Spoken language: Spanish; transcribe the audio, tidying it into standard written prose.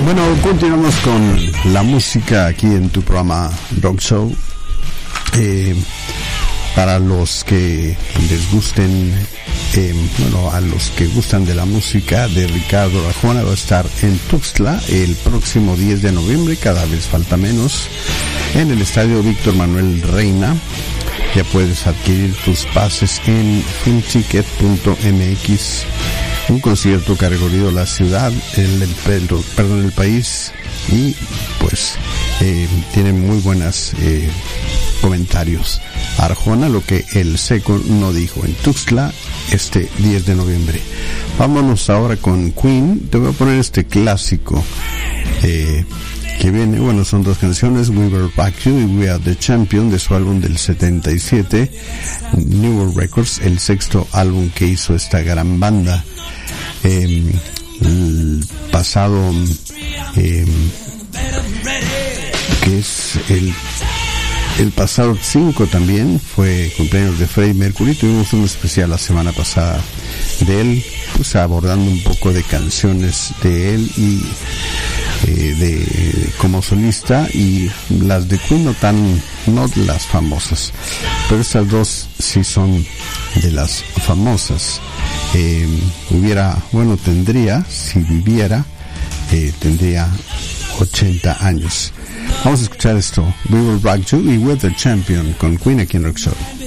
Bueno, continuamos con la música aquí en tu programa Rock Show. Para los que les gusten, a los que gustan de la música de Ricardo Arjona, va a estar en Tuxtla el próximo 10 de noviembre, cada vez falta menos, en el estadio Víctor Manuel Reina. Ya puedes adquirir tus pases en filmticket.mx. Un concierto que ha recorrido la ciudad, el país, y pues tiene muy buenas comentarios. Arjona, lo que el Seco no dijo, en Tuxtla este 10 de noviembre. Vámonos ahora con Queen. Te voy a poner este clásico que viene, bueno, son dos canciones, We Will Back You y We Are the Champion, de su álbum del 77, New World Records, el sexto álbum que hizo esta gran banda. El pasado que es el pasado 5 también fue cumpleaños de Freddie Mercury. Tuvimos un especial la semana pasada de él, pues abordando un poco de canciones de él y de como solista, y las de Queen no las famosas, pero estas dos sí son de las famosas. Tendría, si viviera, tendría 80 años. Vamos a escuchar esto, We Will Rock You y We're the Champion, con Queen aquí en Rock Show.